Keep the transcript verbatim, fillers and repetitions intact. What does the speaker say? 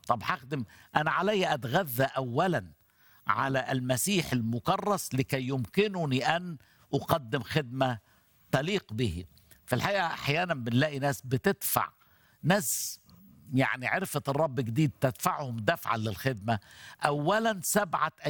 طب هخدم، أنا علي أتغذى أولا على المسيح المكرس لكي يمكنني أن أقدم خدمة تليق به. في الحقيقة أحيانا بنلاقي ناس بتدفع، ناس يعني عرفت الرب جديد تدفعهم دفعا للخدمة، أولا سبعة